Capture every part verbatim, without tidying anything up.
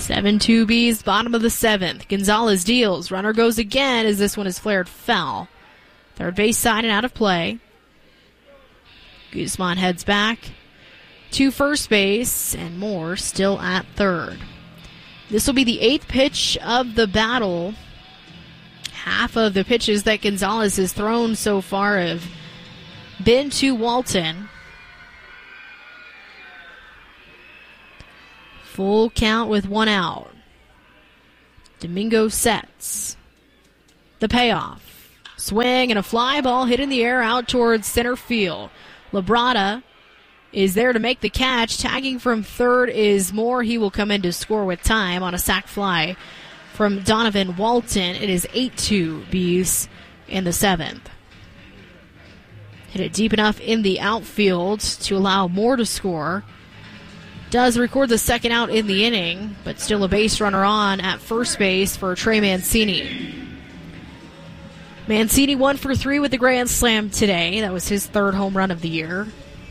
seven two B's, bottom of the seventh. Gonzalez deals. Runner goes again as this one is flared foul. Third base side and out of play. Guzman heads back to first base, and Moore still at third. This will be the eighth pitch of the battle. Half of the pitches that Gonzalez has thrown so far have been to Walton. Full count with one out. Domingo sets. The payoff. Swing and a fly ball hit in the air out towards center field. Labrada is there to make the catch. Tagging from third is Moore. He will come in to score with time on a sac fly from Donovan Walton. It is eight two Bees in the seventh. Hit it deep enough in the outfield to allow Moore to score. Does record the second out in the inning, but still a base runner on at first base for Trey Mancini. Mancini one for three with the grand slam today. That was his third home run of the year.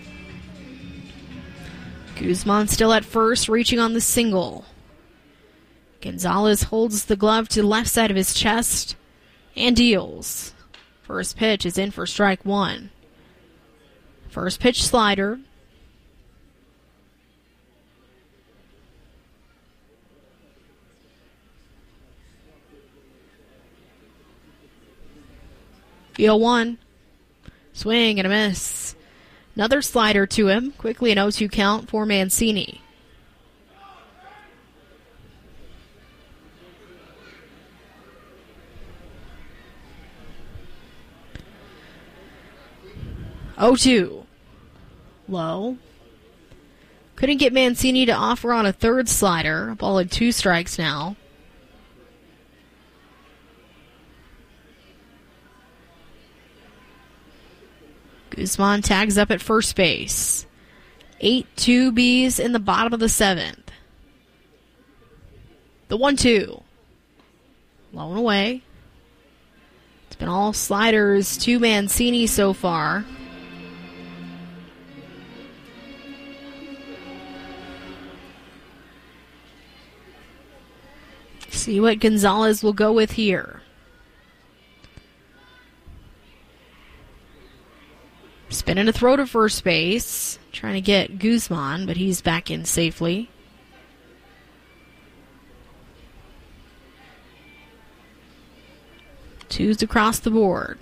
Guzman still at first, reaching on the single. Gonzalez holds the glove to the left side of his chest and deals. First pitch is in for strike one. First pitch slider. oh one. Swing and a miss. Another slider to him. Quickly an oh two count for Mancini. oh two. Low. Couldn't get Mancini to offer on a third slider. Ball at two strikes now. Guzman tags up at first base. eight two B's in the bottom of the seventh. The one two. Low and away. It's been all sliders to Mancini so far. See what Gonzalez will go with here. Spinning a throw to first base. Trying to get Guzman, but he's back in safely. Twos across the board.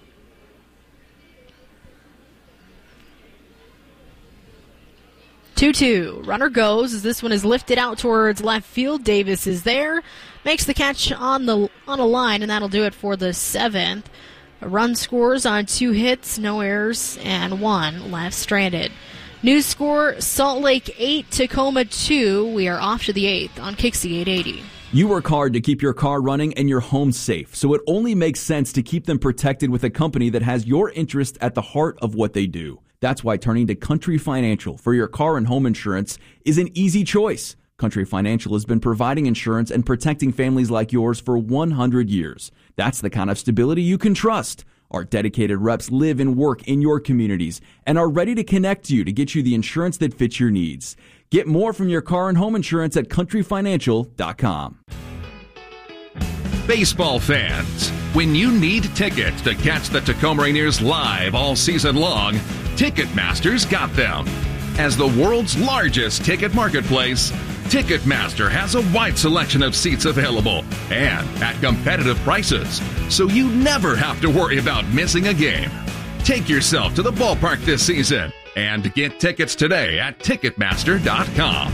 two two. Runner goes as this one is lifted out towards left field. Davis is there. Makes the catch on the on a line, and that'll do it for the seventh. A run scores on two hits, no errors, and one left stranded. New score, Salt Lake eight, Tacoma two. We are off to the eighth on Kixie eight eighty. You work hard to keep your car running and your home safe, so it only makes sense to keep them protected with a company that has your interest at the heart of what they do. That's why turning to Country Financial for your car and home insurance is an easy choice. Country Financial has been providing insurance and protecting families like yours for one hundred years. That's the kind of stability you can trust. Our dedicated reps live and work in your communities and are ready to connect you to get you the insurance that fits your needs. Get more from your car and home insurance at country financial dot com. Baseball fans, when you need tickets to catch the Tacoma Rainiers live all season long, Ticketmaster's got them. As the world's largest ticket marketplace, Ticketmaster has a wide selection of seats available and at competitive prices, so you never have to worry about missing a game. Take yourself to the ballpark this season and get tickets today at ticketmaster dot com.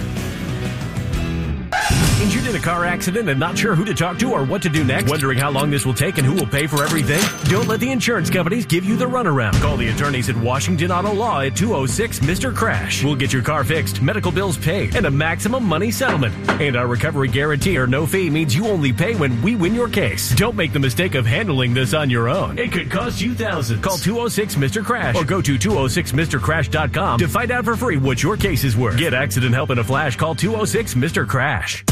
Injured in a car accident and not sure who to talk to or what to do next? Wondering how long this will take and who will pay for everything? Don't let the insurance companies give you the runaround. Call the attorneys at Washington Auto Law at two oh six Mister Crash. We'll get your car fixed, medical bills paid, and a maximum money settlement. And our recovery guarantee or no fee means you only pay when we win your case. Don't make the mistake of handling this on your own. It could cost you thousands. Call two oh six Mister Crash or go to two oh six mister crash dot com to find out for free what your case is worth. Get accident help in a flash. Call two oh six Mister Crash.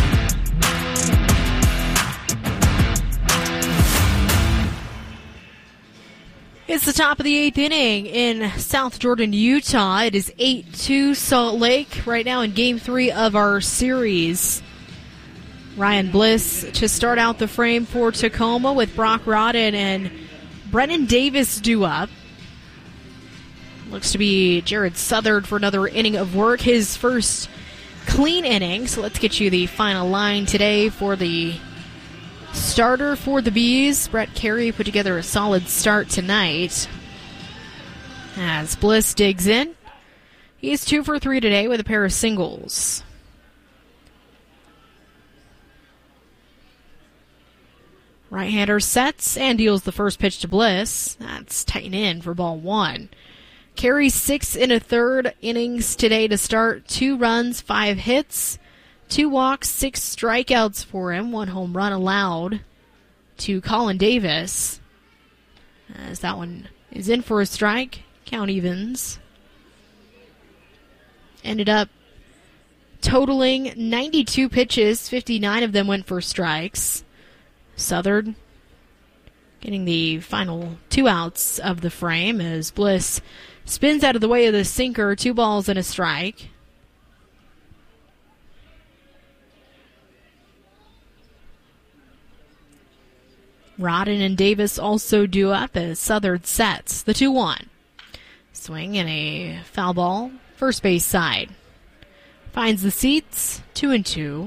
It's the top of the eighth inning in South Jordan, Utah. It is eight two Salt Lake right now in game three of our series. Ryan Bliss to start out the frame for Tacoma with Brock Rodden and Brennan Davis due up. Looks to be Jared Southard for another inning of work, his first clean inning. So let's get you the final line today for the starter for the Bees. Brett Carey put together a solid start tonight. As Bliss digs in, he's two for three today with a pair of singles. Right-hander sets and deals the first pitch to Bliss. That's tightened in for ball one. Carey six in a third innings today to start. Two runs, five hits, two walks, six strikeouts for him. One home run allowed to Colin Davis. As that one is in for a strike. Count evens. Ended up totaling ninety-two pitches. fifty-nine of them went for strikes. Southard getting the final two outs of the frame as Bliss spins out of the way of the sinker. Two balls and a strike. Rodden and Davis also due up as Southard sets the two one. Swing and a foul ball. First base side. Finds the seats. Two and two.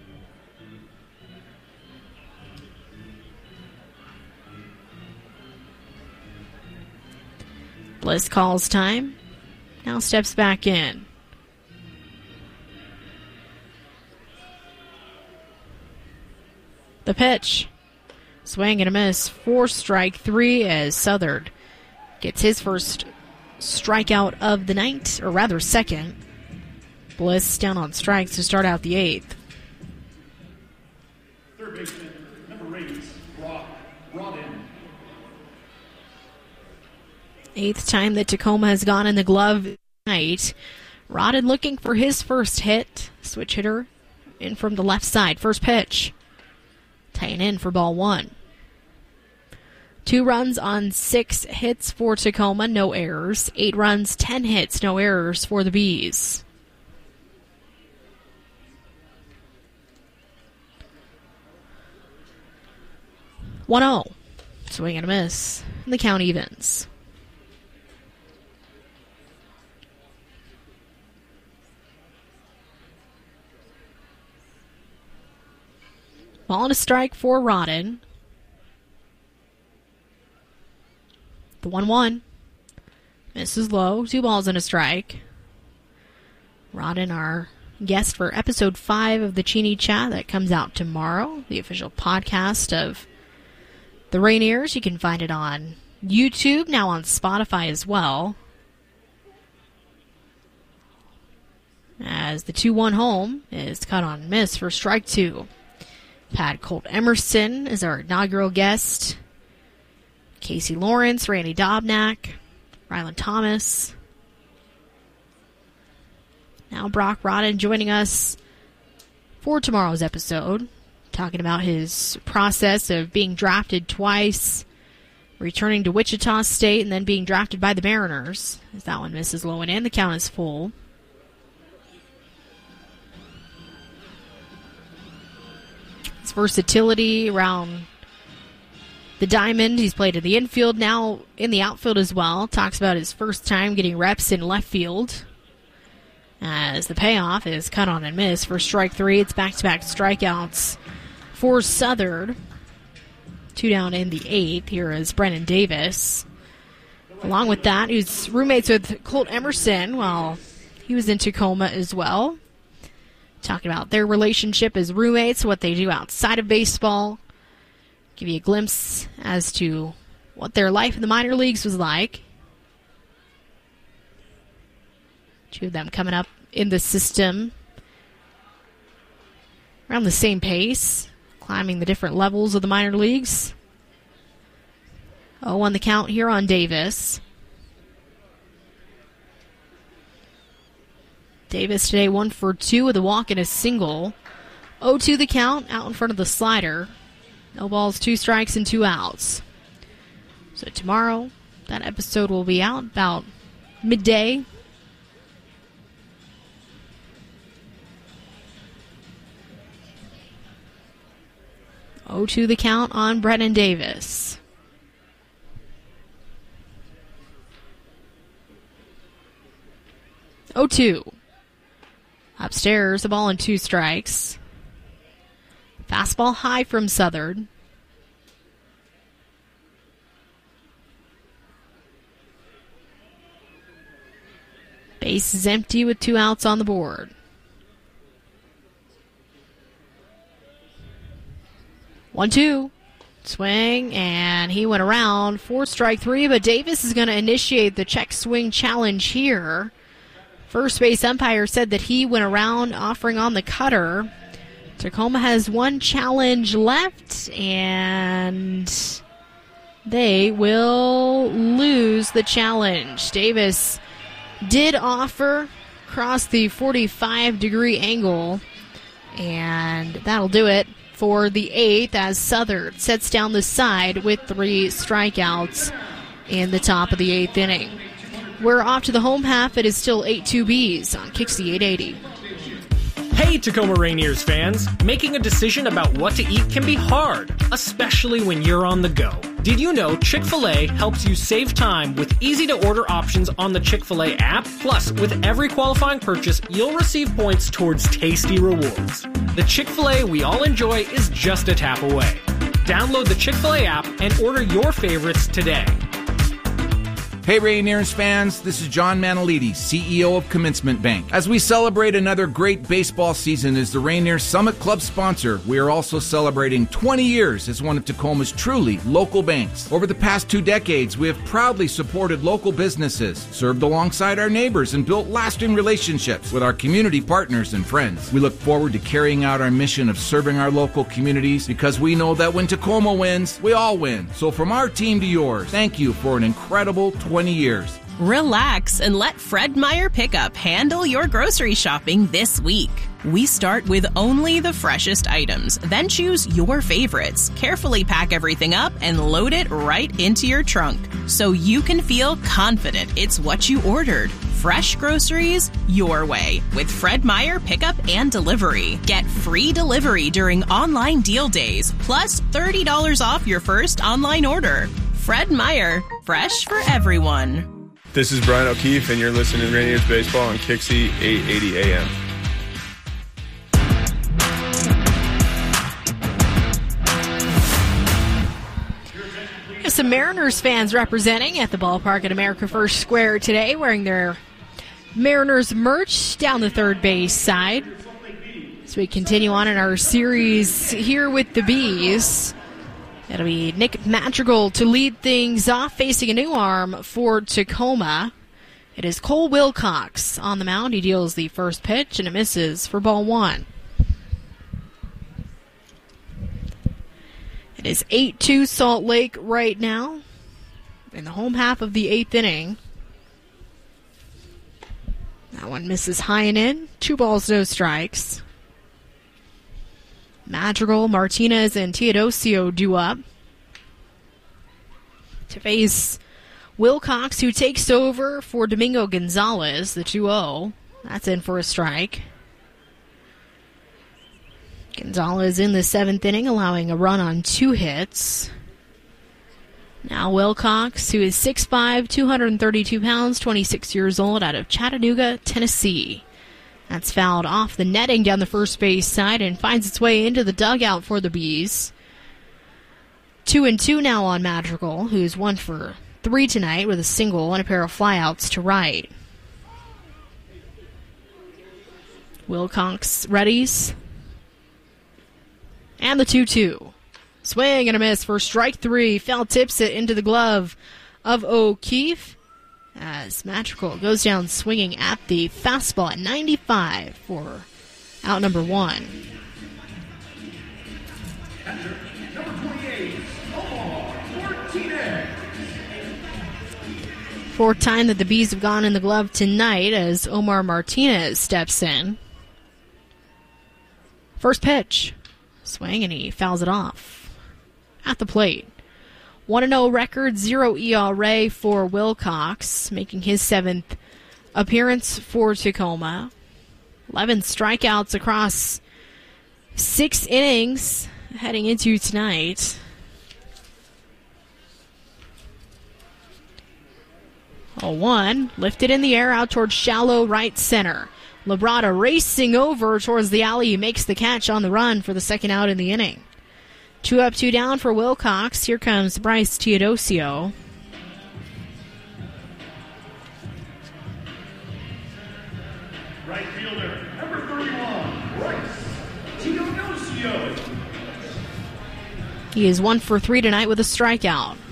Bliss calls time. Now steps back in. The pitch. Swing and a miss for strike three as Southard gets his first strikeout of the night, or rather second. Bliss down on strikes to start out the eighth. Third baseman, number eight, Brock Rodden. Eighth time that Tacoma has gone in the glove tonight. Rodden looking for his first hit. Switch hitter in from the left side. First pitch. Tying in for ball one. Two runs on six hits for Tacoma, no errors. Eight runs, ten hits, no errors for the Bees. one oh. Swing and a miss. And the count evens. Ball and a strike for Rodden. The one one. Misses low. Two balls and a strike. Rodden, our guest for episode five of the Cheney Chat that comes out tomorrow. The official podcast of the Rainiers. You can find it on YouTube, now on Spotify as well. As the two one home is cut on miss for strike two. Pat Colt Emerson is our inaugural guest. Casey Lawrence, Randy Dobnak, Rylan Thomas. Now Brock Rodden joining us for tomorrow's episode, talking about his process of being drafted twice, returning to Wichita State, and then being drafted by the Mariners. As that one misses low and in, the count is full. His versatility around the diamond. He's played in the infield, now in the outfield as well. Talks about his first time getting reps in left field. As the payoff is cut on and miss for strike three. It's back-to-back strikeouts for Southard. Two down in the eighth. Here is Brennan Davis. Along with that, he's roommates with Colt Emerson while he was in Tacoma as well. Talking about their relationship as roommates, what they do outside of baseball. Give you a glimpse as to what their life in the minor leagues was like. Two of them coming up in the system around the same pace, climbing the different levels of the minor leagues. oh on the count here on Davis. Davis today one for two with a walk and a single. oh two the count, out in front of the slider. No balls, two strikes, and two outs. So tomorrow, that episode will be out about midday. oh two the count on Brennan Davis. oh two. Upstairs, a ball and two strikes. Fastball high from Southern. Base is empty with two outs on the board. one two. Swing, and he went around. Four strike three, but Davis is going to initiate the check swing challenge here. First base umpire said that he went around offering on the cutter. Tacoma has one challenge left, and they will lose the challenge. Davis did offer across the forty-five degree angle, and that'll do it for the eighth as Southern sets down the side with three strikeouts in the top of the eighth inning. We're off to the home half. It is still eight two Bs on Kixie eight eighty. Hey, Tacoma Rainiers fans! Making a decision about what to eat can be hard, especially when you're on the go. Did you know Chick-fil-A helps you save time with easy-to-order options on the Chick-fil-A app? Plus, with every qualifying purchase, you'll receive points towards tasty rewards. The Chick-fil-A we all enjoy is just a tap away. Download the Chick-fil-A app and order your favorites today. Hey Rainiers fans, this is John Manalidi, C E O of Commencement Bank. As we celebrate another great baseball season as the Rainiers Summit Club sponsor, we are also celebrating twenty years as one of Tacoma's truly local banks. Over the past two decades, we have proudly supported local businesses, served alongside our neighbors, and built lasting relationships with our community partners and friends. We look forward to carrying out our mission of serving our local communities because we know that when Tacoma wins, we all win. So from our team to yours, thank you for an incredible twenty years. Relax and let Fred Meyer Pickup handle your grocery shopping this week. We start with only the freshest items, then choose your favorites, carefully pack everything up, and load it right into your trunk so you can feel confident it's what you ordered. Fresh groceries your way with Fred Meyer Pickup and Delivery. Get free delivery during online deal days, plus thirty dollars off your first online order. Fred Meyer, fresh for everyone. This is Brian O'Keefe, and you're listening to Rainiers Baseball on Kixie eight eighty A M. Some Mariners fans representing at the ballpark at America First Square today, wearing their Mariners merch down the third base side. As we continue on in our series here with the Bees, it'll be Nick Madrigal to lead things off, facing a new arm for Tacoma. It is Cole Wilcox on the mound. He deals the first pitch, and it misses for ball one. It is eight two Salt Lake right now in the home half of the eighth inning. That one misses high and in. Two balls, no strikes. Madrigal, Martinez, and Teodosio due up to face Wilcox, who takes over for Domingo Gonzalez, the two oh. That's in for a strike. Gonzalez in the seventh inning, allowing a run on two hits. Now Wilcox, who is six five, two hundred thirty-two pounds, twenty-six years old, out of Chattanooga, Tennessee. That's fouled off the netting down the first base side and finds its way into the dugout for the Bees. Two and two now on Madrigal, who's one for three tonight with a single and a pair of flyouts to right. Wilcox readies. And the two two. Swing and a miss for strike three. Foul tips it into the glove of O'Keefe as Madrigal goes down swinging at the fastball at ninety-five for out number one. Fourth time that the Bees have gone in the glove tonight as Omar Martinez steps in. First pitch. Swing, and he fouls it off at the plate. one and oh record, zero E R A for Wilcox, making his seventh appearance for Tacoma. eleven strikeouts across six innings heading into tonight. A one, lifted in the air out towards shallow right center. Labrada racing over towards the alley. He makes the catch on the run for the second out in the inning. Two up, two down for Wilcox. Here comes Bryce Teodosio. Right fielder, number thirty-one, Bryce Teodosio. He is one for three tonight with a strikeout.